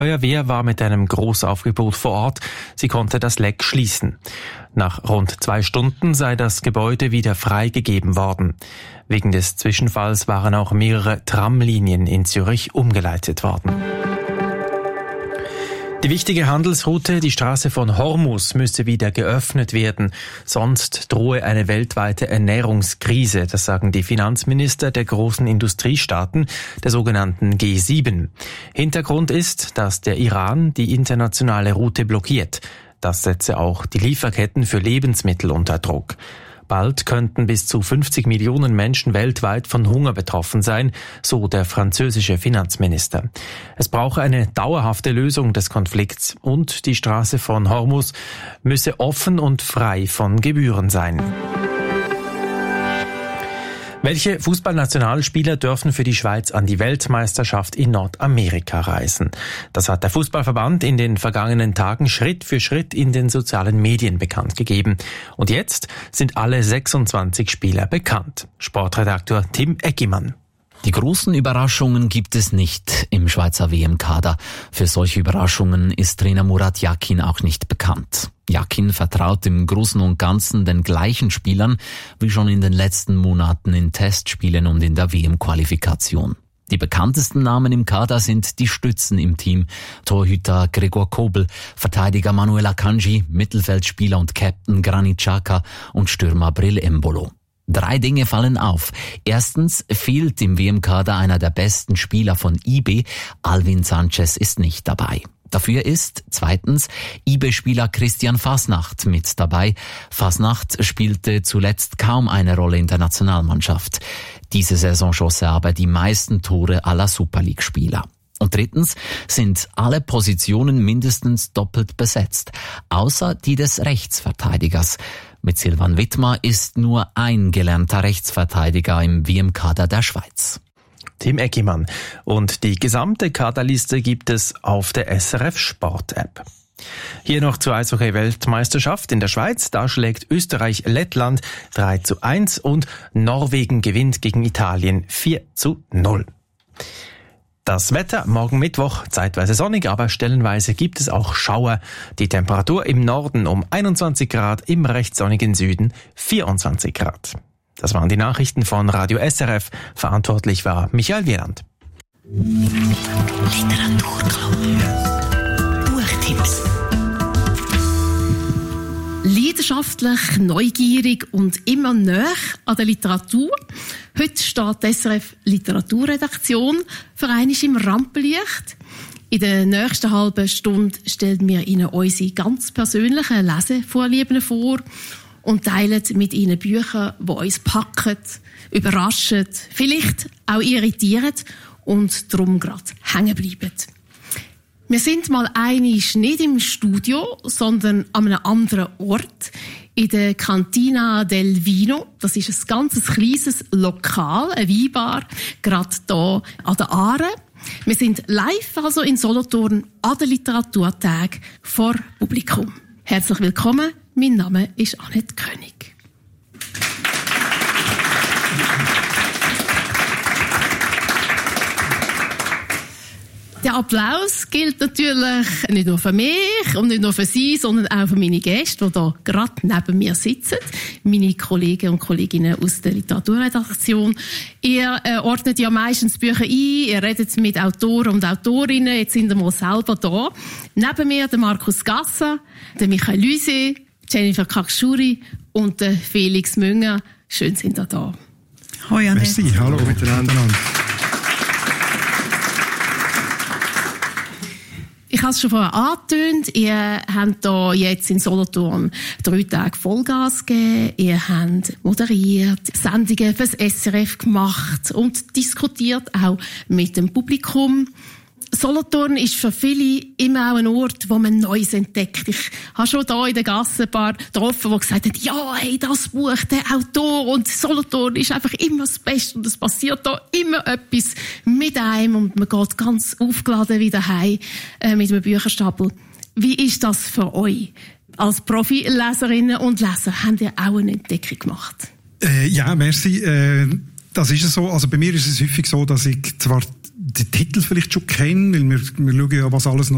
Die Feuerwehr war mit einem Großaufgebot vor Ort. Sie konnte das Leck schließen. Nach rund 2 Stunden sei das Gebäude wieder freigegeben worden. Wegen des Zwischenfalls waren auch mehrere Tramlinien in Zürich umgeleitet worden. Die wichtige Handelsroute, die Straße von Hormuz, müsse wieder geöffnet werden. Sonst drohe eine weltweite Ernährungskrise. Das sagen die Finanzminister der großen Industriestaaten, der sogenannten G7. Hintergrund ist, dass der Iran die internationale Route blockiert. Das setze auch die Lieferketten für Lebensmittel unter Druck. Bald könnten bis zu 50 Millionen Menschen weltweit von Hunger betroffen sein, so der französische Finanzminister. Es brauche eine dauerhafte Lösung des Konflikts und die Straße von Hormuz müsse offen und frei von Gebühren sein. Welche Fußballnationalspieler dürfen für die Schweiz an die Weltmeisterschaft in Nordamerika reisen? Das hat der Fußballverband in den vergangenen Tagen Schritt für Schritt in den sozialen Medien bekannt gegeben. Und jetzt sind alle 26 Spieler bekannt. Sportredakteur Tim Eggimann. Die großen Überraschungen gibt es nicht im Schweizer WM-Kader. Für solche Überraschungen ist Trainer Murat Yakin auch nicht bekannt. Yakin vertraut im Großen und Ganzen den gleichen Spielern wie schon in den letzten Monaten in Testspielen und in der WM-Qualifikation. Die bekanntesten Namen im Kader sind die Stützen im Team. Torhüter Gregor Kobel, Verteidiger Manuel Akanji, Mittelfeldspieler und Captain Granit Xhaka und Stürmer Bril Embolo. 3 Dinge fallen auf. Erstens fehlt im WM-Kader einer der besten Spieler von IB. Alvin Sanchez ist nicht dabei. Dafür ist zweitens IB-Spieler Christian Fasnacht mit dabei. Fasnacht spielte zuletzt kaum eine Rolle in der Nationalmannschaft. Diese Saison schoss er aber die meisten Tore aller Super League-Spieler. Und drittens sind alle Positionen mindestens doppelt besetzt, außer die des Rechtsverteidigers. Mit Silvan Wittmer ist nur ein gelernter Rechtsverteidiger im WM-Kader der Schweiz. Tim Eggimann. Und die gesamte Kaderliste gibt es auf der SRF Sport-App. Hier noch zur Eishockey-Weltmeisterschaft in der Schweiz. Da schlägt Österreich Lettland 3:1 und Norwegen gewinnt gegen Italien 4:0. Das Wetter, morgen Mittwoch, zeitweise sonnig, aber stellenweise gibt es auch Schauer. Die Temperatur im Norden um 21 Grad, im recht sonnigen Süden 24 Grad. Das waren die Nachrichten von Radio SRF. Verantwortlich war Michael Wieland. Literaturclub. Buchtipps. Leidenschaftlich, neugierig und immer näher an der Literatur. Heute steht die SRF Literaturredaktion für einmal im Rampenlicht. In der nächsten halben Stunde stellen wir Ihnen unsere ganz persönlichen Lesevorlieben vor und teilen mit Ihnen Bücher, die uns packen, überraschen, vielleicht auch irritieren und darum gerade hängen bleiben. Wir sind mal einig nicht im Studio, sondern an einem anderen Ort, in der Cantina del Vino. Das ist ein ganz kleines Lokal, eine Weinbar, gerade hier an der Aare. Wir sind live also in Solothurn an den Literaturtag vor Publikum. Herzlich willkommen, mein Name ist Annette König. Der Applaus gilt natürlich nicht nur für mich und nicht nur für Sie, sondern auch für meine Gäste, die hier gerade neben mir sitzen. Meine Kollegen und Kolleginnen aus der Literaturredaktion. Ihr ordnet ja meistens Bücher ein, ihr redet mit Autoren und Autorinnen. Jetzt sind wir mal selber da. Neben mir der Markus Gasser, der Michael Lüse, Jennifer Kakschuri und der Felix Münger. Schön sind ihr da. Hoi Annette. Merci, hallo miteinander. Ich habe es schon vorher angetönt, ihr habt hier jetzt in Solothurn 3 Tage Vollgas gegeben, ihr habt moderiert, Sendungen fürs SRF gemacht und diskutiert auch mit dem Publikum. Solothurn ist für viele immer auch ein Ort, wo man Neues entdeckt. Ich habe schon hier in der Gasse ein paar getroffen, die gesagt haben, ja, hey, das Buch, der Autor und Solothurn ist einfach immer das Beste und es passiert da immer etwas mit einem und man geht ganz aufgeladen wieder heim mit einem Bücherstapel. Wie ist das für euch? Als Profileserinnen und Leser habt ihr auch eine Entdeckung gemacht? Ja, merci. Das ist es so. Also bei mir ist es häufig so, dass ich zwar den Titel vielleicht schon kenne, weil wir schauen ja, was alles noch